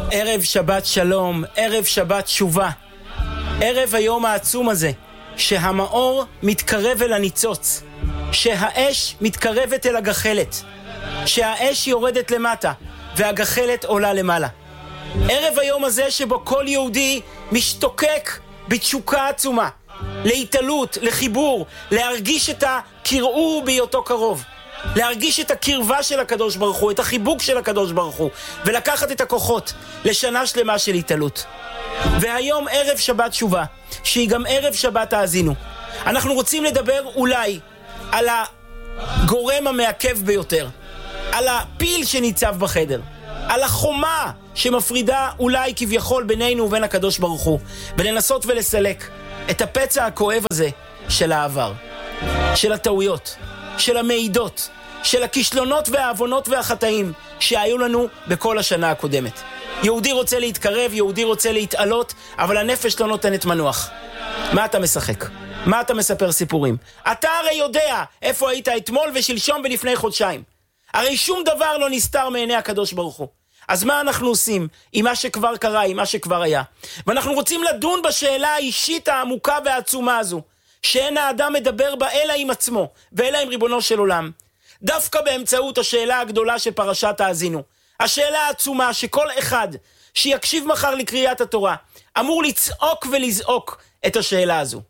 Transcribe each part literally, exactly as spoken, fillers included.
ערב שבת שלום, ערב שבת תשובה, ערב היום העצום הזה, שהמאור מתקרב אל הניצוץ, שהאש מתקרבת אל הגחלת, שהאש יורדת למטה והגחלת עולה למעלה. ערב היום הזה שבו כל יהודי משתוקק בתשוקה עצומה, להתעלות, לחיבור, להרגיש את הקרעו בהיותו קרוב, להרגיש את הקרבה של הקדוש ברוך הוא, את החיבוק של הקדוש ברוך הוא, ולקחת את הכוחות לשנה שלמה של התעלות. והיום ערב שבת תשובה, שהיא גם ערב שבת האזינו. אנחנו רוצים לדבר אולי על הגורם המעכב ביותר, על הפיל שניצב בחדר, על החומה שמפרידה אולי כביכול בינינו ובין הקדוש ברוך הוא, ולנסות ולסלק את הפצע הכואב הזה של העבר, של הטעויות, של המעידות, של הכישלונות והעוונות והחטאים שהיו לנו בכל השנה הקודמת. יהודי רוצה להתקרב, יהודי רוצה להתעלות, אבל הנפש לא נותנת מנוח. מה אתה משחק? מה אתה מספר סיפורים? אתה הרי יודע איפה היית אתמול ושלשום ולפני חודשיים. הרי שום דבר לא נסתר מעיני הקדוש ברוך הוא. אז מה אנחנו עושים עם מה שכבר קרה, עם מה שכבר היה? ואנחנו רוצים לדון בשאלה האישית העמוקה והעצומה הזו, שאין האדם מדבר בה אלא עם עצמו, ואלא עם ריבונו של עולם. דווקא באמצעות השאלה הגדולה של פרשת האזינו. השאלה העצומה שכל אחד שיקשיב מחר לקריאת התורה, אמור לצעוק ולזעוק את השאלה הזו.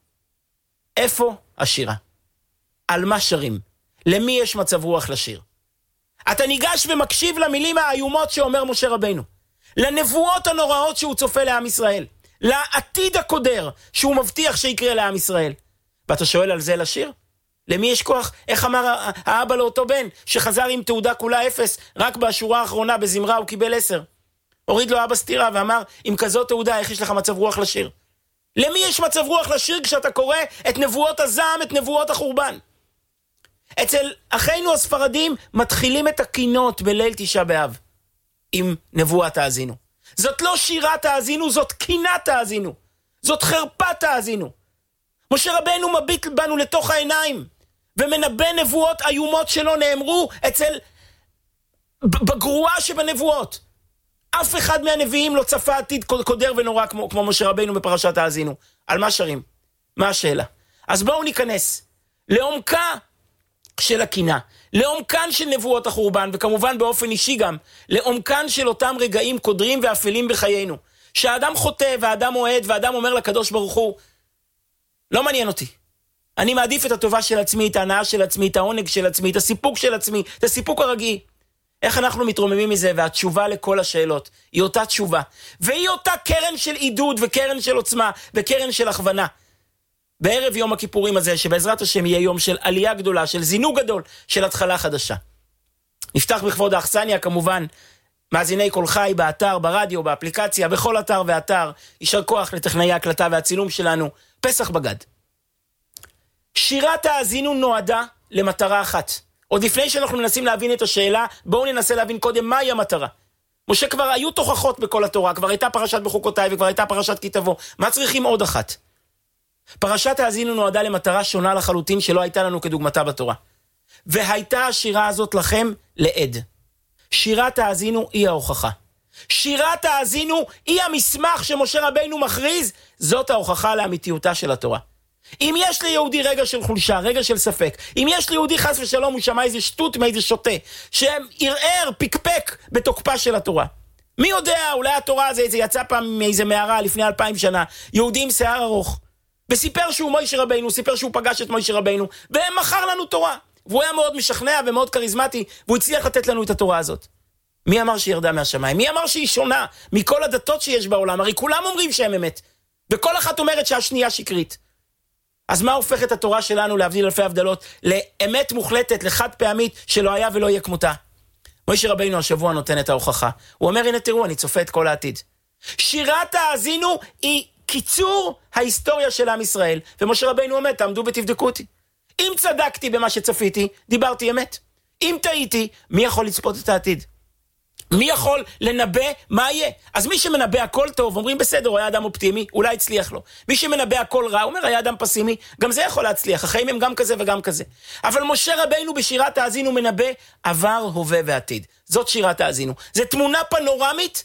איפה השירה? על מה שרים? למי יש מצב רוח לשיר? אתה ניגש ומקשיב למילים האיומות שאומר משה רבינו, לנבואות הנוראות שהוא צופה לעם ישראל, לעתיד הקודר שהוא מבטיח שיקרה לעם ישראל. ואתה שואל על זה לשיר? למי יש כוח? איך אמר האבא לאותו בן שחזר עם תעודה כולה אפס, רק בשורה האחרונה בזמרה הוא קיבל עשר? הוריד לו אבא סתירה ואמר, עם כזאת תעודה איך יש לך מצב רוח לשיר? למי יש מצב רוח לשיר כשאתה קורא את נבואות הזעם, את נבואות החורבן? אצל אחינו הספרדים מתחילים את הקינות בליל תשעה באב עם נבואת האזינו. זאת לא שירת האזינו, זאת קינת האזינו, זאת חרפת האזינו. משה רבנו מביט בנו לתוך העיניים ומנבא נבואות איומות שלא נאמרו אצל בגרועה שבנבואות. אף אחד מהנביאים לא צפה עתיד קודר ונורא כמו, כמו משה רבנו בפרשת האזינו. על מה שרים? מה השאלה? אז בואו ניכנס לעומקה של הקינה, לעומקן של נבואות החורבן, וכמובן באופן אישי גם לעומקן של אותם רגעים קודרים ואפלים בחיינו, שהאדם חוטא והאדם אוהד והאדם אומר לקדוש ברוך הוא, לא מעניין אותי, אני מעדיף את הטובה של עצמי, את ההנאה של עצמי, את העונג של עצמי, את הסיפוק של עצמי, את הסיפוק הרגיל. איך אנחנו מתרוממים מזה? והתשובה לכל השאלות היא אותה תשובה, והיא אותה קרן של עידוד וקרן של עוצמה וקרן של הכוונה. בערב יום הכיפורים הזה, שבעזרת השם יהיה יום של עלייה גדולה, של זינוק גדול, של התחלה חדשה. נפתח בכבוד האכסניה, כמובן, מאזיני כל חי, באתר, ברדיו, באפליקציה, בכל אתר ואתר. יישר כוח לטכנאי ההקלטה והצילום שלנו. פסח בגד. שירת האזינו נועדה למטרה אחת. עוד לפני שאנחנו מנסים להבין את השאלה, בואו ננסה להבין קודם מהי המטרה. משה, כבר היו תוכחות בכל התורה, כבר הייתה פרשת בחוקותיי וכבר הייתה פרשת כי תבוא. מה צריכים עוד אחת? פרשת האזינו נועדה למטרה שונה לחלוטין שלא הייתה לנו כדוגמתה בתורה. והייתה השירה הזאת לכם לעד. שירת האזינו היא ההוכחה. שירת האזינו היא המסמך שמשה רבינו מכריז, זאת ההוכחה לאמיתיותה של התורה. אם יש ליהודי רגע של חולשה, רגע של ספק, אם יש ליהודי חס ושלום הוא שמע איזה שטות מאיזה שוטה, שערער, פקפק בתוקפה של התורה. מי יודע, אולי התורה הזה יצא פעם מאיזה מערה לפני אלפיים שנה, יהודי עם שיער ארוך, וסיפר שהוא מוישה רבינו, סיפר שהוא פגש את מוישה רבינו, ומכר לנו תורה. והוא היה מאוד משכנע ומאוד קריזמטי, והוא הצליח לתת לנו את התורה הזאת. מי אמר שהיא ירדה מהשמיים? מי אמר שהיא שונה מכל הדתות שיש בעולם? הרי כולם אומרים שהם אמת, וכל אחת אומרת שהשנייה שקרית. אז מה הופך את התורה שלנו, להבדיל אלפי הבדלות, לאמת מוחלטת, לחד פעמית, שלא היה ולא יהיה כמותה? מוישה רבינו השבוע נותן את ההוכחה. הוא אומר, הנה תראו, אני צופה את כל העתיד. שירת האזינו היא קיצור ההיסטוריה של עם ישראל. ומשה רבינו אומר, תעמדו ותבדקו אותי. אם צדקתי במה שצפיתי, דיברתי אמת. אם טעיתי, מי יכול לצפות את העתיד? מי יכול לנבא מה יהיה? אז מי שמנבא הכל טוב, אומרים בסדר, הוא היה אדם אופטימי, אולי הצליח לו. מי שמנבא הכל רע, אומר, היה אדם פסימי, גם זה יכול להצליח, החיים הם גם כזה וגם כזה. אבל משה רבינו בשירת האזינו מנבא עבר, הווה ועתיד. זאת שירת האזינו. זה תמונה פנורמית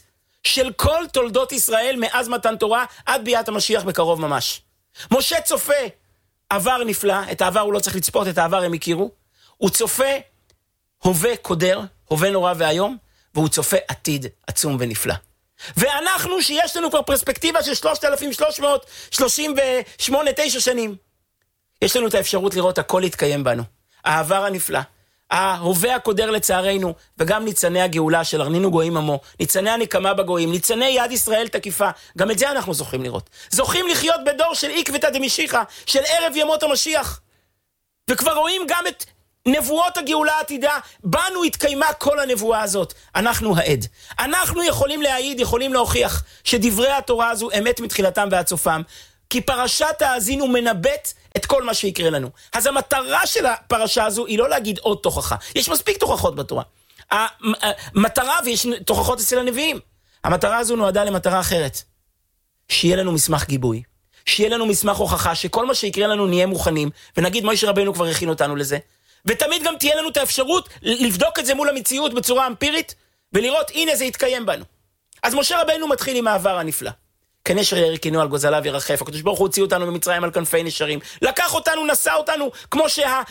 של כל תולדות ישראל מאז מתן תורה עד ביאת המשיח בקרוב ממש. משה צופה עבר נפלא, את העבר הוא לא צריך לצפות, את העבר הם הכירו. הוא צופה הווה קודר, הווה נורא והיום, והוא צופה עתיד עצום ונפלא. ואנחנו שיש לנו כבר פרספקטיבה של שלושת אלפים שלוש מאות שלושים ושמונה תשע שנים, יש לנו את האפשרות לראות הכל להתקיים בנו. העבר הנפלא, ההווה הקודר לצערנו, וגם ניצני הגאולה של ארנינו גויים עמו, ניצני הנקמה בגויים, ניצני יד ישראל תקיפה, גם את זה אנחנו זוכים לראות. זוכים לחיות בדור של עקבתא דמשיחא, של ערב ימות המשיח. וכבר רואים גם את נבואות הגאולה העתידה, בנו התקיימה כל הנבואה הזאת. אנחנו העד. אנחנו יכולים להעיד, יכולים להוכיח, שדברי התורה הזו אמת מתחילתם ועד סופם, כי פרשת האזינו מנבט את כל מה שיקרה לנו. אז המטרה של הפרשה הזו היא לא להגיד עוד תוכחה. יש מספיק תוכחות בתורה. המטרה, ויש תוכחות אצל הנביאים, המטרה הזו נועדה למטרה אחרת. שיהיה לנו מסמך גיבוי. שיהיה לנו מסמך הוכחה, שכל מה שיקרה לנו נהיה מוכנים, ונגיד משה רבנו כבר הכין אותנו לזה. ותמיד גם תהיה לנו את האפשרות לבדוק את זה מול המציאות בצורה אמפירית, ולראות הנה זה יתקיים בנו. אז משה רבנו מתחיל עם העבר הנפלא. כנשר ירקינו על גוזליו ירחף, הקדוש ברוך הוא הוציא אותנו ממצרים על כנפי נשרים, לקח אותנו, נשא אותנו, כמו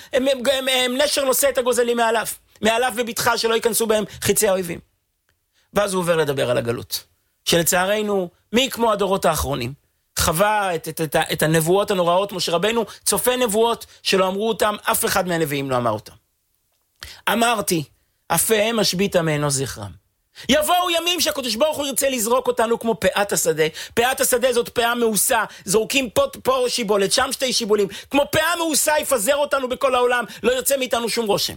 שהנשר נושא את הגוזלים מעליו, מעליו ובטחה שלא ייכנסו בהם חיצי האויבים. ואז הוא עובר לדבר על הגלות, שלצערנו, מי כמו הדורות האחרונים, חווה את, את, את, את הנבואות הנוראות, משה רבנו צופה נבואות שלא אמרו אותם, אף אחד מהנביאים לא אמר אותם. אמרתי, אפיהם משביתה מאנוש זכרם. יבואו ימים שהקדוש ברוך הוא ירצה לזרוק אותנו כמו פאת השדה. פאת השדה זאת פאה מאוסה, זורקים פה, פה שיבולת, שם שתי שיבולים, כמו פאה מאוסה יפזר אותנו בכל העולם, לא ירצה מאיתנו שום רושם.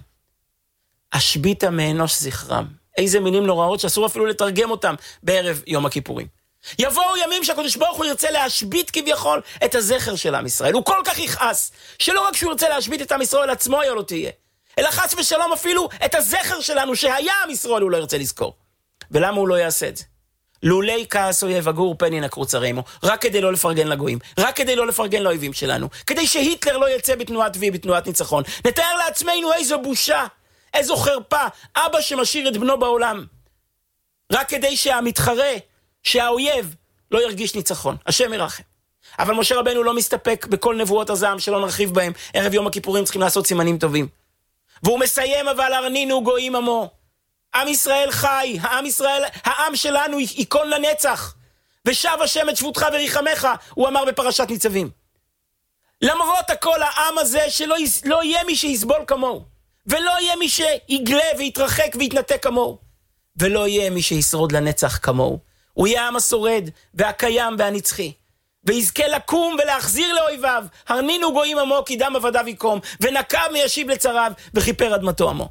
השביתה מאנוש זכרם. איזה מילים נוראות שאסור אפילו לתרגם אותם בערב יום הכיפורים. יבואו ימים שהקדוש ברוך הוא ירצה להשבית כביכול את הזכר של עם ישראל. הוא כל כך יכעס, שלא רק שהוא ירצה להשבית את עם ישראל עצמו היה לא תהיה, אלא חס ושלום אפילו את הזכר שלנו שהיה עם ישראל הוא לא ירצה לזכור. ולמה הוא לא יעשה את זה? לולי כעס אויב אגור פן ינקרו צרימו, רק כדי לא לפרגן לגויים, רק כדי לא לפרגן לאויבים שלנו, כדי שהיטלר לא יצא בתנועת וי, בתנועת ניצחון. נתאר לעצמנו איזו בושה, איזו חרפה, אבא שמשאיר את בנו בעולם, רק כדי שהמתחרה, שהאויב לא ירגיש ניצחון. השם ירחם. אבל משה רבנו לא מסתפק בכל נבואות הזעם שלא נרחיב בהם. ערב יום הכיפורים צריכים לעשות סימנים טובים. והוא מסיים, אבל ארנינו גויים עמו. עם ישראל חי, העם ישראל, העם שלנו ייכון לנצח. ושב השם את שבותך וריחמך, הוא אמר בפרשת ניצבים. למרות הכל העם הזה שלא לא יהיה מי שיסבול כמוהו, ולא יהיה מי שיגלה ויתרחק ויתנתק כמוהו, ולא יהיה מי שישרוד לנצח כמוהו. הוא יהיה העם השורד והקיים והנצחי, ויזכה לקום ולהחזיר לאויביו. הרנינו גויים עמו כי דם עבדיו יקום, ונקם וישיב לצריו וכיפר אדמתו עמו.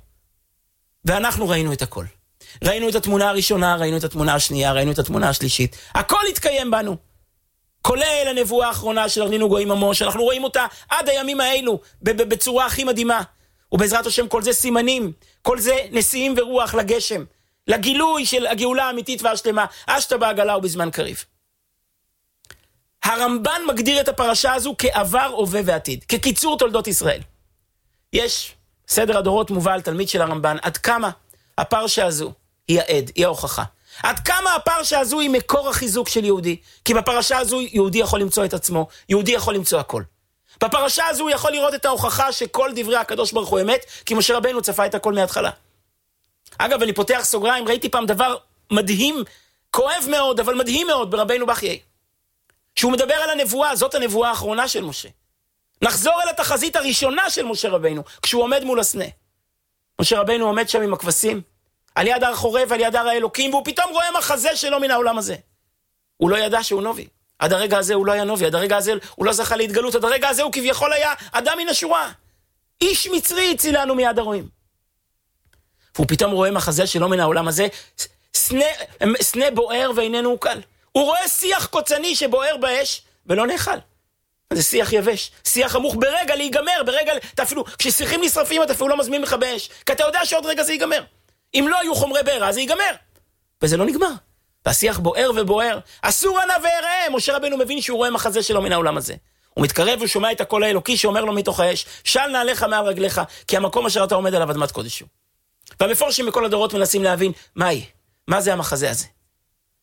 ואנחנו ראינו את הכל. ראינו את התמונה הראשונה, ראינו את התמונה השנייה, ראינו את התמונה השלישית. הכל התקיים בנו. כולל הנבואה האחרונה של הרנינו גויים עמו, שאנחנו רואים אותה עד הימים האלו, בצורה הכי מדהימה. ובעזרת השם כל זה סימנים, כל זה נשיאים ורוח לגשם, לגילוי של הגאולה האמיתית והשלמה, אשתה בעגלה ובזמן קריב. הרמב"ן מגדיר את הפרשה הזו כעבר, הווה ועתיד, כקיצור תולדות ישראל. יש סדר הדורות מובא על תלמיד של הרמב"ן, עד כמה הפרשה הזו היא העד, היא ההוכחה. עד כמה הפרשה הזו היא מקור החיזוק של יהודי, כי בפרשה הזו יהודי יכול למצוא את עצמו, יהודי יכול למצוא הכל. בפרשה הזו הוא יכול לראות את ההוכחה שכל דברי הקדוש ברוך הוא אמת, כי משה רבנו צפה את הכל מההתחלה. אגב, אני פותח סוגריים, ראיתי פעם דבר מדהים, כואב מאוד, אבל מדהים מאוד ברבנו בחיי. שהוא מדבר על הנבואה, זאת הנבואה האחרונה של משה. נחזור אל התחזית הראשונה של משה רבנו, כשהוא עומד מול הסנה. משה רבנו עומד שם עם הכבשים, על יד הר חורב, על יד הר האלוקים, והוא פתאום רואה מחזה שלו מן העולם הזה. הוא לא ידע שהוא נובי. עד הרגע הזה הוא לא היה נובי, עד הרגע הזה הוא לא זכה להתגלות, עד הרגע הזה הוא כביכול היה אדם מן השורה. איש מצרי הצילנו מיד הרועים. והוא פתאום רואה מחזה שלו מן העולם הזה, סנה, סנה בוער ואיננו עוקל. הוא רואה שיח קוצני שבוער באש ולא נאכל. זה שיח יבש, שיח עמוך ברגע להיגמר, ברגע, אתה אפילו, כששיחים נשרפים אתה אפילו לא מזמין לך באש, כי אתה יודע שעוד רגע זה ייגמר. אם לא היו חומרי בעירה זה ייגמר. וזה לא נגמר. והשיח בוער ובוער. אסור ענה ויראה. משה רבנו מבין שהוא רואה מחזה שלו מן העולם הזה. הוא מתקרב ושומע את הקול האלוקי שאומר לו מתוך האש, של נעליך מעל רגליך, כי המקום אשר אתה עומד עליו אדמת קודש הוא. והמפורשים מכל הדורות מנסים להבין, מהי? מה זה המחזה הזה?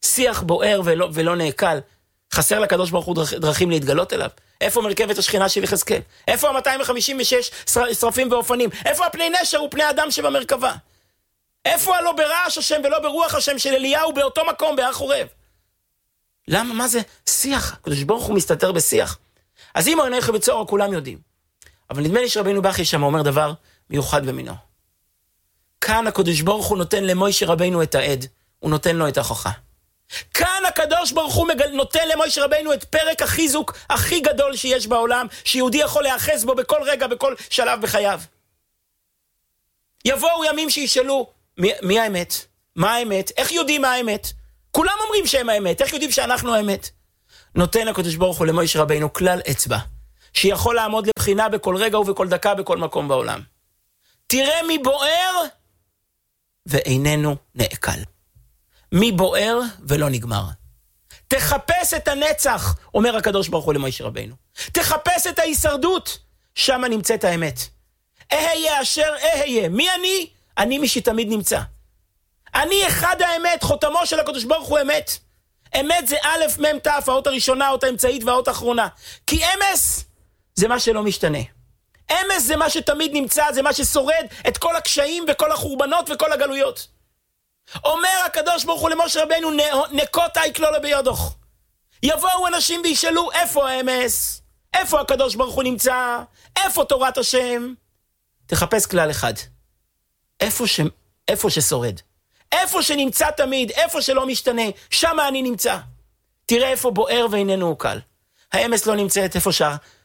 שיח בוער ולא, ולא נעקל. חסר לקדוש ברוך הוא דרכ, דרכים להתגלות אליו. איפה מרכבת השכינה של יחזקאל? איפה ה-מאתיים וחמישים ושש שרפים ואופנים? איפה הפני נשר ופני אדם שבמרכבה? איפה הלא ברעש השם ולא ברוח השם של אליהו באותו מקום, בהר חורב? למה? מה זה? שיח. הקדוש ברוך הוא מסתתר בשיח. אז אם העונה לכם בצורה, כולם יודעים. אבל נדמה לי שרבינו בכי שם אומר דבר מיוחד במינו. כאן הקדוש ברוך הוא נותן למוישה רבינו את העד, הוא נותן לו את ההוכחה. כאן הקדוש ברוך הוא מגל... נותן למוישה רבינו את פרק החיזוק הכי גדול שיש בעולם, שיהודי יכול להאחז בו בכל רגע, בכל שלב בחייו. יבואו ימים שישאלו, מי, מי האמת? מה האמת? איך יודעים מה האמת? כולם אומרים שהם האמת, איך יודעים שאנחנו האמת? נותן הקדוש ברוך הוא למוישה רבינו כלל אצבע, שיכול לעמוד לבחינה בכל רגע ובכל דקה, בכל מקום בעולם. תראה מי בוער ואיננו נעקל. מי בוער ולא נגמר. תחפש את הנצח, אומר הקדוש ברוך הוא למוישה רבינו. תחפש את ההישרדות, שם נמצאת האמת. אהיה אשר אהיה. מי אני? אני מי שתמיד נמצא. אני אחד האמת, חותמו של הקדוש ברוך הוא אמת. אמת זה א' מ' ת', האות הראשונה, האות האמצעית והאות האחרונה. כי אמס זה מה שלא משתנה. אמס זה מה שתמיד נמצא, זה מה ששורד את כל הקשיים וכל החורבנות וכל הגלויות. אומר הקדוש ברוך הוא למשה רבינו, נקות איקלולה ביודוך. יבואו אנשים וישאלו, איפה האמס? איפה הקדוש ברוך הוא נמצא? איפה תורת השם? תחפש כלל אחד. איפה, ש... איפה ששורד. איפה שנמצא תמיד, איפה שלא משתנה, שם אני נמצא. תראה איפה בוער ואיננו עוקל. האמס לא נמצאת איפה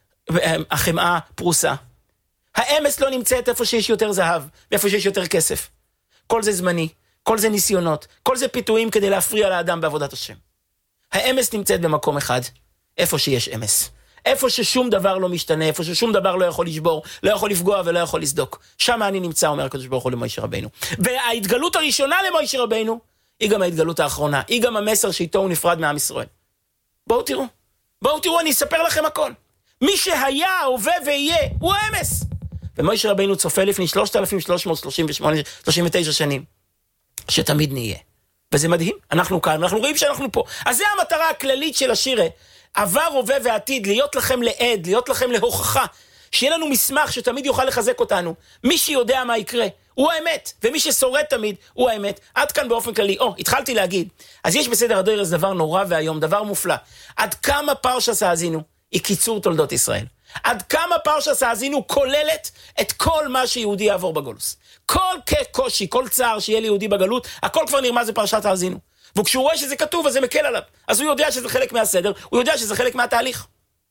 שהחמאה פרוסה. האמס לא נמצאת איפה שיש יותר זהב, ואיפה שיש יותר כסף. כל זה זמני, כל זה ניסיונות, כל זה פיתויים כדי להפריע לאדם בעבודת השם. האמס נמצאת במקום אחד, איפה שיש אמס. איפה ששום דבר לא משתנה, איפה ששום דבר לא יכול לשבור, לא יכול לפגוע ולא יכול לסדוק. שם אני נמצא, אומר הקדוש ברוך הוא למוישה רבינו. וההתגלות הראשונה למוישה רבינו, היא גם ההתגלות האחרונה, היא גם המסר שאיתו הוא נפרד מעם ישראל. בואו תראו, בואו תראו, אני אספר לכם הכל. מי שהיה, הווה ויהיה, הוא האמס. ומוישה רבינו צופה לפני שלושת אלפים שלוש מאות שלושים ושמונה שלושים ותשע שנים, שתמיד נהיה. וזה מדהים, אנחנו כאן, אנחנו רואים שאנחנו פה. אז זה המטרה הכללית של השיר, עבר, הווה ועתיד, להיות לכם לעד, להיות לכם להוכחה, שיהיה לנו מסמך שתמיד יוכל לחזק אותנו. מי שיודע מה יקרה, הוא האמת, ומי ששורד תמיד, הוא האמת. עד כאן באופן כללי. או, התחלתי להגיד, אז יש בסדר הדוירס דבר נורא והיום, דבר מופלא. עד כמה פרשת האזינו היא קיצור תולדות ישראל. עד כמה פרשת האזינו כוללת את כל מה שיהודי יעבור בגולוס. כל קושי, כל צער שיהיה ליהודי בגלות, הכל כבר נרמז בפרשת האזינו. וכשהוא רואה שזה כתוב, אז זה מקל עליו. אז הוא יודע שזה חלק מהסדר, הוא יודע שזה חלק מהתהליך.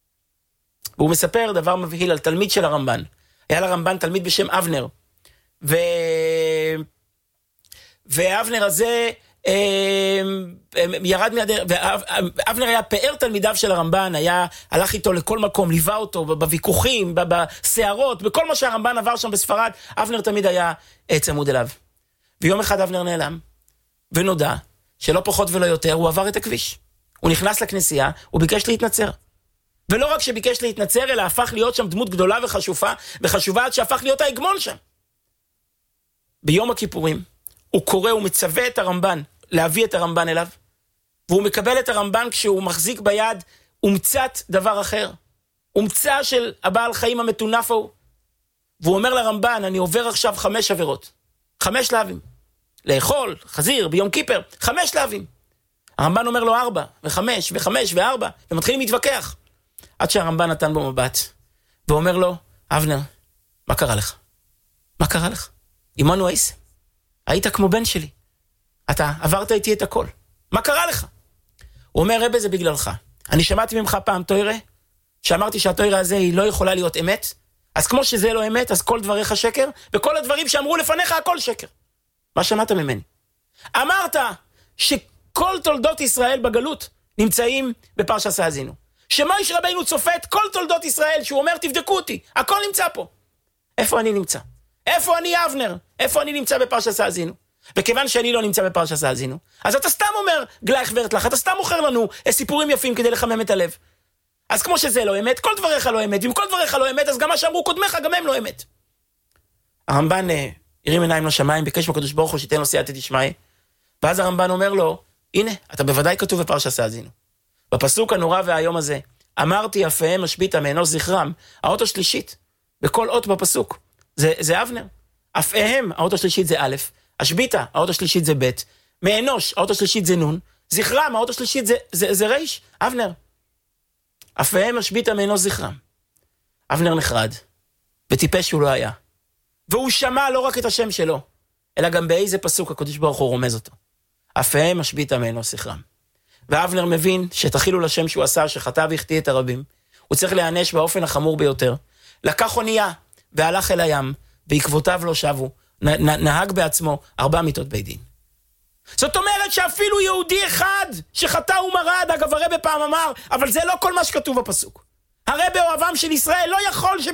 והוא מספר דבר מבהיל על תלמיד של הרמב"ן. היה לרמב"ן תלמיד בשם אבנר. ו... ואבנר הזה אה, ירד מהדרך, ואבנר היה פאר תלמידיו של הרמב"ן, היה, הלך איתו לכל מקום, ליווה אותו בוויכוחים, בסערות, בכל מה שהרמב"ן עבר שם בספרד, אבנר תמיד היה צמוד אליו. ויום אחד אבנר נעלם, ונודע שלא פחות ולא יותר, הוא עבר את הכביש. הוא נכנס לכנסייה, הוא ביקש להתנצר. ולא רק שביקש להתנצר, אלא הפך להיות שם דמות גדולה וחשובה, וחשובה עד שהפך להיות ההגמון שם. ביום הכיפורים, הוא קורא, הוא מצווה את הרמב"ן, להביא את הרמב"ן אליו, והוא מקבל את הרמב"ן כשהוא מחזיק ביד, ומצאת דבר אחר. ומצא של הבעל חיים המתונף ההוא. והוא אומר לרמב"ן, אני עובר עכשיו חמש עבירות. חמש להבים. לאכול, חזיר, ביום כיפר, חמש להבים. הרמב"ן אומר לו ארבע, וחמש, וחמש, וארבע, ומתחילים להתווכח. עד שהרמב"ן נתן בו מבט, ואומר לו, אבנר, מה קרה לך? מה קרה לך? אימנו אייס, היית כמו בן שלי. אתה עברת איתי את הכל. מה קרה לך? הוא אומר, רבי, זה בגללך. אני שמעתי ממך פעם תוירה, שאמרתי שהתוירה הזה היא לא יכולה להיות אמת, אז כמו שזה לא אמת, אז כל דבריך שקר, וכל הדברים שאמרו לפניך הכל שקר. מה שמעת ממני? אמרת שכל תולדות ישראל בגלות נמצאים בפרשת האזינו. שמוישה רבינו צופה את כל תולדות ישראל, שהוא אומר, תבדקו אותי, הכל נמצא פה. איפה אני נמצא? איפה אני אבנר? איפה אני נמצא בפרשת האזינו? וכיוון שאני לא נמצא בפרשת האזינו, אז אתה סתם אומר, גלייך ורטלך, אתה סתם מוכר לנו סיפורים יפים כדי לחמם את הלב. אז כמו שזה לא אמת, כל דבריך לא אמת, ואם כל דבריך לא אמת, אז גם מה שאמרו קודמך, גם הם לא אמת. הרמב"ן הרים עיניים לשמיים, ביקש מהקדוש ברוך הוא שייתן לו סייעתא דשמיא, ואז הרמב"ן אומר לו, הנה, אתה בוודאי כתוב בפרשת האזינו. בפסוק הנורא והיום הזה, אמרתי אפיהם משביתה מאנוש זכרם, האות השלישית, בכל אות בפסוק, זה, זה אבנר. אפיהם, האות השלישית זה א', השביתה, האות השלישית זה ב', מאנוש, האות השלישית זה נון, זכרם, האות השלישית זה, זה, זה ריש, אבנר. אפיהם משביתה מאנוש זכרם. אבנר נחרד, וטיפש הוא לא היה. והוא שמע לא רק את השם שלו, אלא גם באיזה פסוק הקדוש ברוך הוא רומז אותו. אפיהם משביתה מאנוש זכרם. ואבנר מבין שתחילו לשם שהוא עשה, שחטא והחטיא את הרבים, הוא צריך להיענש באופן החמור ביותר. לקח אונייה והלך אל הים, בעקבותיו לא שבו, נהג בעצמו ארבע מיתות בית דין. זאת אומרת שאפילו יהודי אחד שחטא ומרד, אגב הרבי פעם אמר, אבל זה לא כל מה שכתוב בפסוק. הרבי אוהבם של ישראל לא יכול